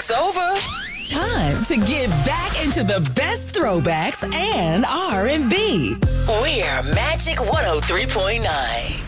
It's over. Time to get back into the best throwbacks and R&B. We're Magic 103.9.